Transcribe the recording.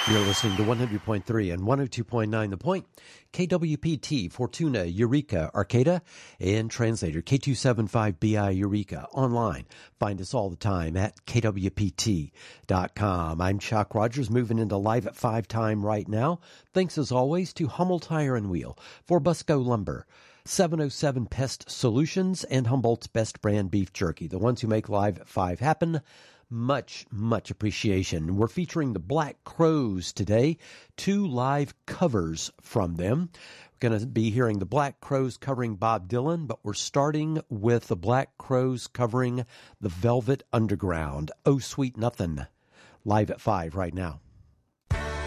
You're listening to 100.3 and 102.9 The Point, KWPT, Fortuna, Eureka, Arcata, and translator K275BI Eureka online. Find us all the time at kwpt.com. I'm Chuck Rogers, moving into Live at 5 time right now. Thanks as always to Hummel Tire and Wheel, for Busco Lumber, 707 Pest Solutions, and Humboldt's Best Brand Beef Jerky, the ones who make Live at 5 happen. Much appreciation. We're featuring the Black Crowes today, 2 live covers from them. We're going to be hearing the Black Crowes covering Bob Dylan, but we're starting with the Black Crowes covering the Velvet Underground. Oh, Sweet Nothing. Live at 5 right now.